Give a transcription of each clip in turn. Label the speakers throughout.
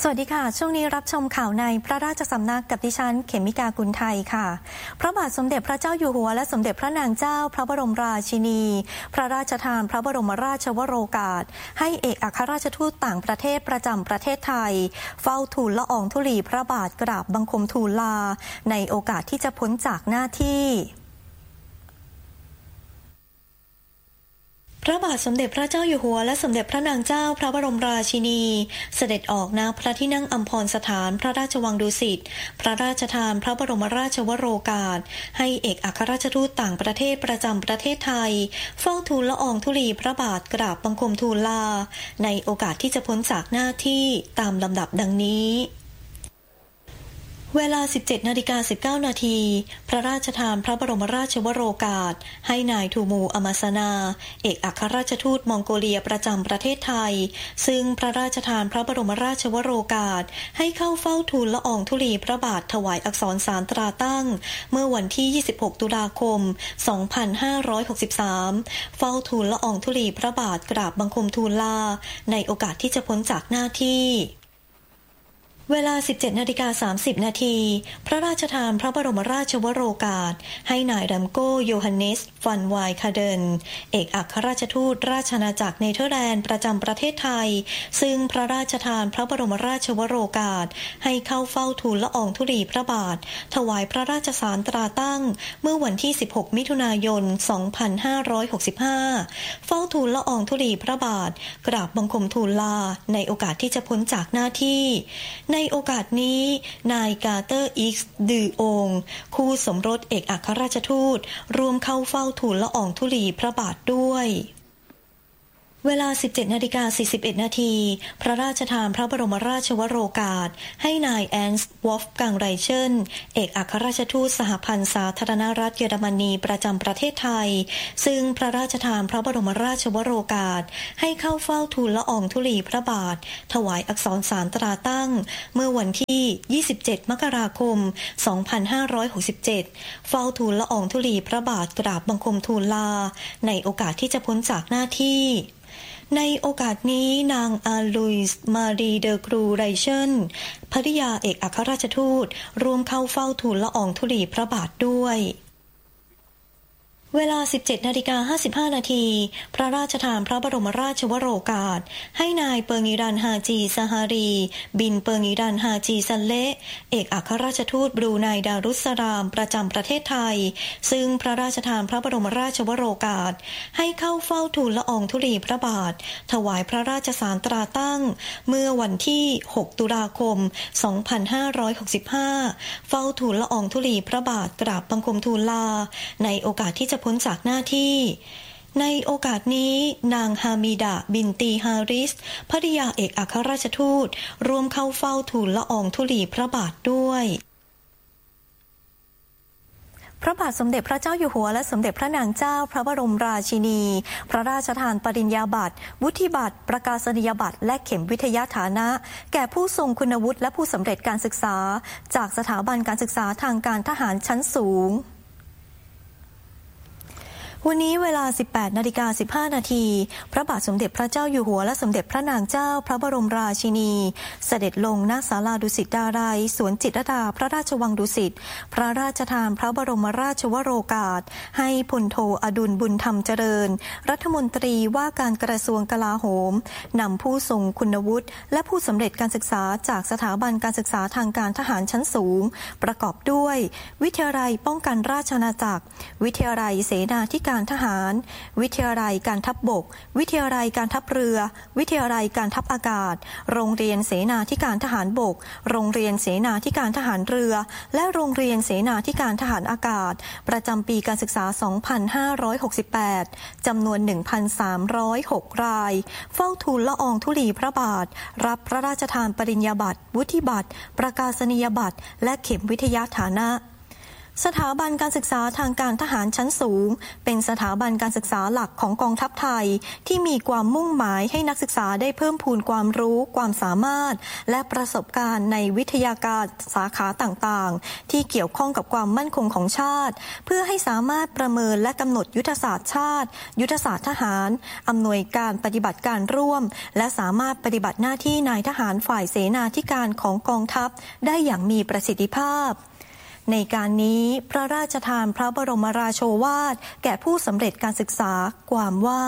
Speaker 1: สวัสดีค่ะช่วงนี้รับชมข่าวในพระราชสำนักกับดิฉันเขมิกากุลไทยค่ะพระบาทสมเด็จพระเจ้าอยู่หัวและสมเด็จพระนางเจ้าพระบรมราชินีพระราชทานพระบรมราชวโรกาสให้เอกอัครราชทูตต่างประเทศประจำประเทศไทยเฝ้าทูลละอองธุลีพระบาทกราบบังคมทูลลาในโอกาสที่จะพ้นจากหน้าที่พระบาทสมเด็จพระเจ้าอยู่หัวและสมเด็จพระนางเจ้าพระบรมราชินีเสด็จออกณพระที่นั่งอัมพรสถานพระราชวังดุสิตพระราชทานพระบรมราชวโรกาสให้เอกอัครราชทูตต่างประเทศประจำประเทศไทยเฝ้าทูลละอองธุลีพระบาทกราบบังคมทูลลาในโอกาสที่จะพ้นจากหน้าที่ตามลำดับดังนี้เวลา 17:19 น.พระราชทานพระบรมราชวโรกาสให้นายทูมูอามาสนาเอกอัครราชทูตมองโกเลียประจำประเทศไทยซึ่งพระราชทานพระบรมราชวโรกาสให้เข้าเฝ้าทูลละอองธุลีพระบาทถวายอักษรสารตราตั้งเมื่อวันที่ 26 ตุลาคม 2563 เฝ้าทูลละอองธุลีพระบาทกราบบังคมทูลลาในโอกาสที่จะพ้นจากหน้าที่เวลา 17:30 น.พระราชทานพระบรมราชวโรกาสให้นายรัมโกโยฮันเนสฟันไวคาเดนเอกอัครราชทูตราชอาณาจักรเนเธอร์แลนด์ประจำประเทศไทยซึ่งพระราชทานพระบรมราชวโรกาสให้เข้าเฝ้าทูลละอองธุลีพระบาทถวายพระราชสารตราตั้งเมื่อวันที่ 16 มิถุนายน 2565 เฝ้าทูลละอองธุลีพระบาทกราบบังคมทูลลาในโอกาสที่จะพ้นจากหน้าที่ในโอกาสนี้นายกาเตอร์อิกซ์ดือองคู่สมรสเอกอัครราชทูตร่วมเข้าเฝ้าทูลละอองธุลีพระบาทด้วยเวลา 17:41 น.พระราชทานพระบรมราชวโรกาสให้นายแอนส์วอฟกังไรเชนเอกอัครราชทูตสหพันธ์สาธารณรัฐเยอรมนีประจำประเทศไทยซึ่งพระราชทานพระบรมราชวโรกาสให้เข้าเฝ้าทูลละอองธุลีพระบาทถวายอักษรสารตราตั้งเมื่อวันที่ 27 มกราคม 2567 เฝ้าทูลละอองธุลีพระบาทกราบบังคมทูลลาในโอกาสที่จะพ้นจากหน้าที่ในโอกาสนี้นางอาลุยส์มารีเดอกรูไรเชนภริยาเอกอัครราชทูตร่วมเข้าเฝ้าทูลละอองธุลีพระบาทด้วยเวลา 17:55 น.พระราชทานพระบรมราชวโรกาสให้นายเปิงอิรันฮาจีซาฮารีบินเปิงอิรันฮาจีซัลเลเอกอัครราชทูตบรูไนดารุสสลามประจำประเทศไทยซึ่งพระราชทานพระบรมราชวโรกาสให้เข้าเฝ้าทูลละอองธุลีพระบาทถวายพระราชสารตราตั้งเมื่อวันที่ 6 ตุลาคม 2565 เฝ้าทูลละอองธุลีพระบาทกราบบังคมทูลลาในโอกาสที่จะพ้นจากหน้าที่ในโอกาสนี้นางฮามิดะบินตีฮาริสภริยาเอกอัครราชทูตร่วมเข้าเฝ้าทูลละอองธุลีพระบาทด้วยพระบาทสมเด็จพระเจ้าอยู่หัวและสมเด็จพระนางเจ้าพระบรมราชินีพระราชทานปริญญาบัตรวุฒิบัตรประกาศนียบัตรและเข็มวิทยาฐานะแก่ผู้ทรงคุณวุฒิและผู้สำเร็จการศึกษาจากสถาบันการศึกษาทางการทหารชั้นสูงวันนี้เวลา 18:15 น.พระบาทสมเด็จพระเจ้าอยู่หัวและสมเด็จพระนางเจ้าพระบรมราชินีเสด็จลงณศาลาดุสิตดารายสวนจิตรลดาพระราชวังดุสิตพระราชทานพระบรมราชวโรกาสให้พลโทอดุลบุญธรรมเจริญรัฐมนตรีว่าการกระทรวงกลาโหมนำผู้ทรงคุณวุฒิและผู้สำเร็จการศึกษาจากสถาบันการศึกษาทางการทหารชั้นสูงประกอบด้วยวิทยาลัยป้องกันราชอาณาจักรวิทยาลัยเสนาธิการทหารวิทยาลัยการทัพบกวิทยาลัยการทัพเรือวิทยาลัยการทัพอากาศโรงเรียนเสนาธิการทหารบกโรงเรียนเสนาธิการทหารเรือและโรงเรียนเสนาธิการทหารอากาศประจำปีการศึกษา 2568 จำนวน 1,306 รายเฝ้าทูลละอองธุลีพระบาทรับพระราชทานปริญญาบัตรวุฒิบัตรประกาศนียบัตรและเข็มวิทยาฐานะสถาบันการศึกษาทางการทหารชั้นสูงเป็นสถาบันการศึกษาหลักของกองทัพไทยที่มีความมุ่งหมายให้นักศึกษาได้เพิ่มพูนความรู้ความสามารถและประสบการณ์ในวิทยาการสาขาต่างๆที่เกี่ยวข้องกับความมั่นคงของชาติเพื่อให้สามารถประเมินและกำหนดยุทธศาสตร์ชาติยุทธศาสตร์ทหารอำนวยการปฏิบัติการร่วมและสามารถปฏิบัติหน้าที่นายทหารฝ่ายเสนาธิการของกองทัพได้อย่างมีประสิทธิภาพในการนี้พระราชทานพระบรมราโชวาทแก่ผู้สำเร็จการศึกษาความว่า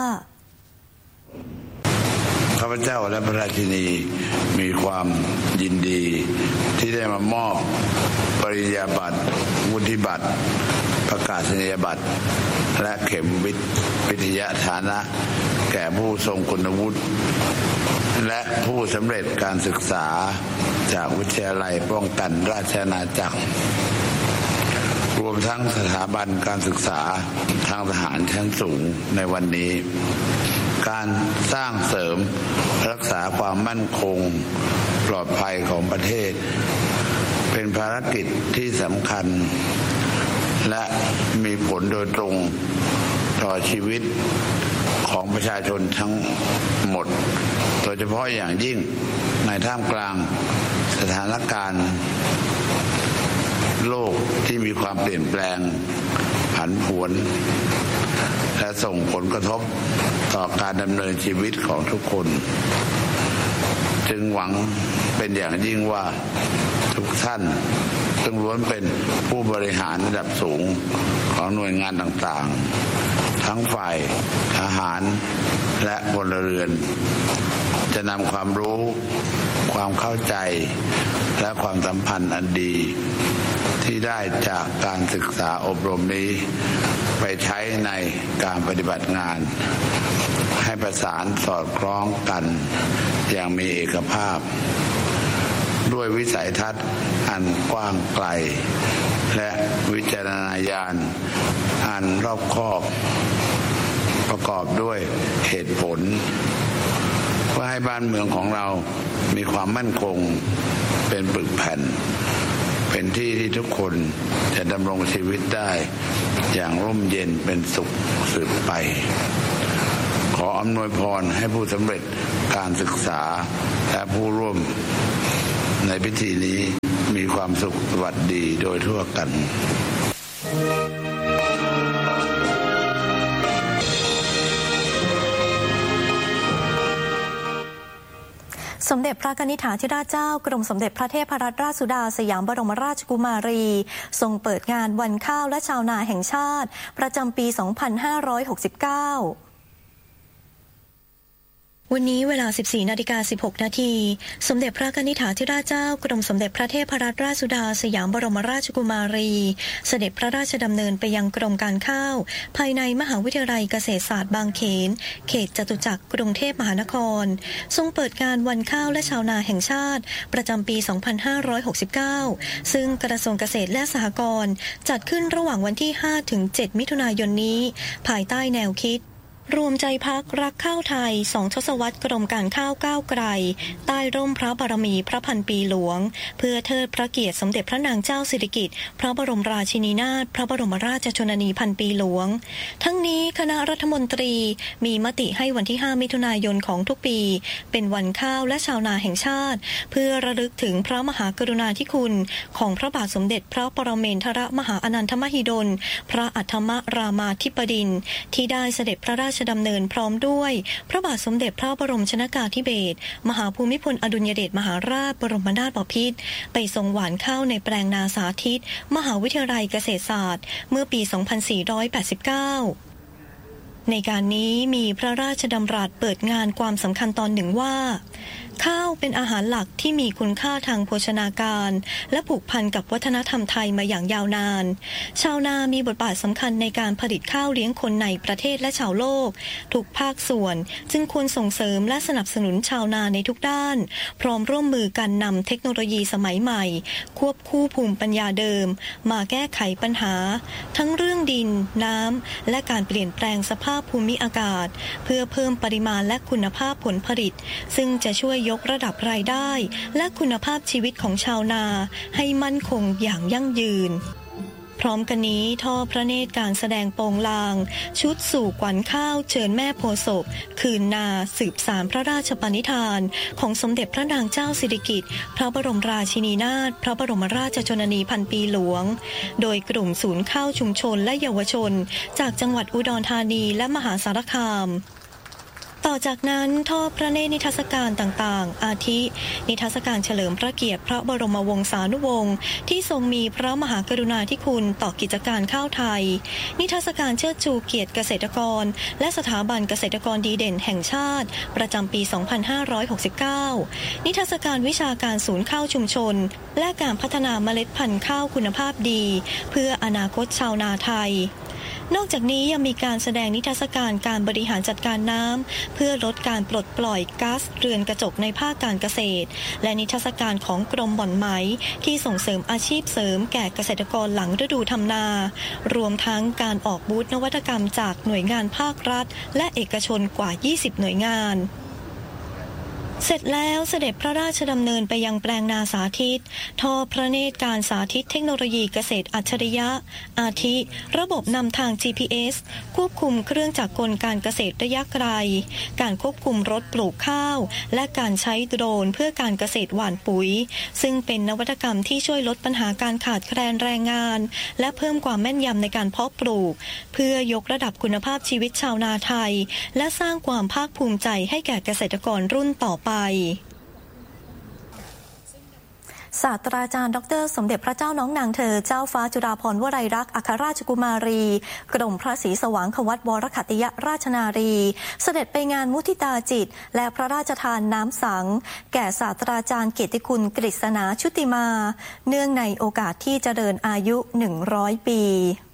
Speaker 2: ข้าพเจ้าและพระราชินีมีความยินดีที่ได้มามอบปริญญาบัตรวุฒิบัตรประกาศนียบัตรและเข็มวิทยาฐานะแก่ผู้ทรงคุณวุฒิและผู้สำเร็จการศึกษาจากวิทยาลัยป้องกันราชอาณาจักรรวมทั้งสถาบันการศึกษาทางทหารชั้นสูงในวันนี้การสร้างเสริมรักษาความมั่นคงปลอดภัยของประเทศเป็นภารกิจที่สำคัญและมีผลโดยตรงต่อชีวิตของประชาชนทั้งหมดโดยเฉพาะอย่างยิ่งในท่ามกลางสถานการณ์โลกที่มีความเปลี่ยนแปลงผันผวนและส่งผลกระทบต่อการดำเนินชีวิตของทุกคนจึงหวังเป็นอย่างยิ่งว่าทุกท่านซึ่งล้วนเป็นผู้บริหารระดับสูงของหน่วยงานต่างๆทั้งฝ่ายทหารและพลเรือนจะนำความรู้ความเข้าใจและความสัมพันธ์อันดีที่ได้จากการศึกษาอบรมนี้ไปใช้ในการปฏิบัติงานให้ประสานสอดคล้องกันอย่างมีเอกภาพด้วยวิสัยทัศน์อันกว้างไกลและวิจารณญาณอันรอบคอบประกอบด้วยเหตุผลเพื่อให้บ้านเมืองของเรามีความมั่นคงเป็นปึกแผ่นเป็นที่ที่ทุกคนจะดำรงชีวิตได้อย่างร่มเย็นเป็นสุขสืบไปขออำนวยพรให้ผู้สำเร็จการศึกษาและผู้ร่วมในพิธีนี้มีความสุขสวัสดีโดยทั่วกัน
Speaker 1: สมเด็จพระกนิษฐาธิราชเจ้ากรมสมเด็จพระเทพรัตนราชสุดาสยามบรมราชกุมารีทรงเปิดงานวันข้าวและชาวนาแห่งชาติประจำปี 2569วันนี้เวลา 14:16 น.สมเด็จพระกนิษฐาธิราชเจ้ากรมสมเด็จพระเทพรัตนราชสุดาสยามบรมราชกุมารีเสด็จพระราชดำเนินไปยังกรมการข้าวภายในมหาวิทยาลัยเกษตรศาสตร์บางเขนเขตจตุจักรกรุงเทพมหานครทรงเปิดงานวันข้าวและชาวนาแห่งชาติประจำปี 2569 ซึ่งกระทรวงเกษตรและสหกรณ์จัดขึ้นระหว่างวันที่ 5-7 มิถุนายนนี้ภายใต้แนวคิดรวมใจพักรักข้าวไทย2 ทศวรรษกรมการข้าวก้าวไกลใต้ร่มพระบารมีพระพันปีหลวงเพื่อเทิดพระเกียรติสมเด็จพระนางเจ้าสิริกิติ์พระบรมราชินีนาถพระบรมราชชนนีพันปีหลวงทั้งนี้คณะรัฐมนตรีมีมติให้วันที่ 5 มิถุนายนของทุกปีเป็นวันข้าวและชาวนาแห่งชาติเพื่อระลึกถึงพระมหากรุณาธิคุณของพระบาทสมเด็จพระปรเมนทรมหาอนันทมหิดลพระอัฏฐมรามาธิบดินทร์ที่ได้เสด็จพระราชดำเนินพร้อมด้วยพระบาทสมเด็จพระบรมชนกาธิเบศรมหาภูมิพลอดุลยเดชมหาราชบรมนาถบพิตรไปทรงหว่านข้าวในแปลงนาสาธิตมหาวิทยาลัยเกษตรศาสตร์เมื่อปี 2489 ในการนี้มีพระราชดำรัสเปิดงานความสำคัญตอนหนึ่งว่าข้าวเป็นอาหารหลักที่มีคุณค่าทางโภชนาการและผูกพันกับวัฒนธรรมไทยมาอย่างยาวนานชาวนามีบทบาทสำคัญในการผลิตข้าวเลี้ยงคนในประเทศและชาวโลกทุกภาคส่วนจึงควรส่งเสริมและสนับสนุนชาวนาในทุกด้านพร้อมร่วมมือกันนำเทคโนโลยีสมัยใหม่ควบคู่ภูมิปัญญาเดิมมาแก้ไขปัญหาทั้งเรื่องดินน้ำและการเปลี่ยนแปลงสภาพภูมิอากาศเพื่อเพิ่มปริมาณและคุณภาพผลผลิตซึ่งจะช่วยยกระดับรายได้และคุณภาพชีวิตของชาวนาให้มั่นคงอย่างยั่งยืนพร้อมกันนี้ทอดพระเนตรการแสดงโปงลางชุดสู่ขวัญข้าวเชิญแม่โพธิ์ศพคืนนาสืบสานพระราชปณิธานของสมเด็จพระนางเจ้าสิริกิติ์พระบรมราชินีนาถพระบรมราชชนนีพันปีหลวงโดยกลุ่มศูนย์ข้าวชุมชนและเยาวชนจากจังหวัดอุดรธานีและมหาสารคามต่อจากนั้นทอดพระเนตรนิทรรศการต่างๆอาทินิทรรศการเฉลิมพระเกียรติพระบรมวงศานุวงศ์ที่ทรงมีพระมหากรุณาธิคุณต่อกิจการข้าวไทยนิทรรศการเชิดชูเกียรติเกษตรกรและสถาบันเกษตรกรดีเด่นแห่งชาติประจำปี 2569 นิทรรศการวิชาการศูนย์ข้าวชุมชนและการพัฒนาเมล็ดพันธุ์ข้าวคุณภาพดีเพื่ออนาคตชาวนาไทยนอกจากนี้ยังมีการแสดงนิทรรศการการบริหารจัดการน้ำเพื่อลดการปลดปล่อยก๊าซเรือนกระจกในภาคการเกษตรและนิทรรศการของกรมบ่อนไหมที่ส่งเสริมอาชีพเสริมแก่เกษตรกรหลังฤดูทำนารวมทั้งการออกบูธนวัตกรรมจากหน่วยงานภาครัฐและเอกชนกว่า 20 หน่วยงานเสร็จแล้วเสด็จพระราชดำเนินไปยังแปลงนาสาธิตทอดพระเนตรการสาธิตเทคโนโลยีเกษตรอัจฉริยะอาทิระบบนำทาง GPS ควบคุมเครื่องจักรกลการเกษตรระยะไกลการควบคุมรถปลูกข้าวและการใช้โดรนเพื่อการเกษตรหว่านปุ๋ยซึ่งเป็นนวัตกรรมที่ช่วยลดปัญหาการขาดแคลนแรงงานและเพิ่มความแม่นยำในการเพาะปลูกเพื่อยกระดับคุณภาพชีวิตชาวนาไทยและสร้างความภาคภูมิใจให้แก่เกษตรกรรุ่นต่อไปศาสตราจารย์ดร.สมเด็จพระเจ้าน้องนางเธอเจ้าฟ้าจุฬาภรณ์วลัยลักษณ์อัครราชกุมารีกรมพระศรีสว่างควัตรวรขัตติยราชนารีเสด็จไปงานมุทิตาจิตและพระราชทานน้ำสังแก่ศาสตราจารย์เกียรติคุณกฤษณาชุติมาเนื่องในโอกาสที่เจริญอายุ100 ปี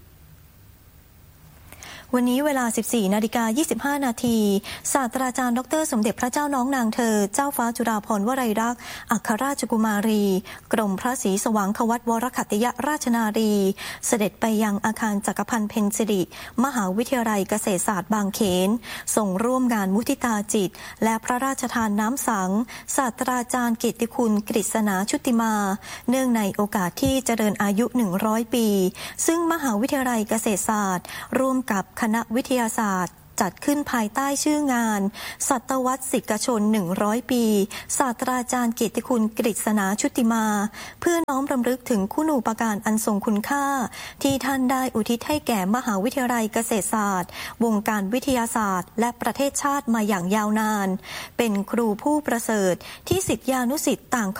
Speaker 1: วันนี้เวลา 14:25 นาทีศาสตราจารย์ดร.สมเด็จพระเจ้าน้องนางเธอเจ้าฟ้าจุฬาภรณ์วลัยลักษณ์อัครราชกุมารีกรมพระศรีสว่างควัตรวรขัตติยราชนารีเสด็จไปยังอาคารจักรพันธ์เพ็ญสิริมหาวิทยาลัยเกษตรศาสตร์บางเขนส่งร่วมงานมุทิตาจิตและพระราชทานน้ำสังศาสตราจารย์เกียรติคุณกฤษณาชุติมาเนื่องในโอกาสที่เจริญอายุ100 ปีซึ่งมหาวิทยาลัยเกษตรศาสตร์ร่วมกับคณะวิทยาศาสตร์จัดขึ้นภายใต้ชื่องานศตวรรษศิกชน100 ปีศาสตราจารย์เกียรติคุณกฤษณาชุติมาเพื่อน้อมรำลึกถึงคุณูปการอันทรงคุณค่าที่ท่านได้อุทิศให้แก่มหาวิทยาลัยเกษตรศาสตร์วงการวิทยาศาสตร์และประเทศชาติมาอย่างยาวนานเป็นครูผู้ประเสริฐที่ศิษยานุศิษย์ต่าง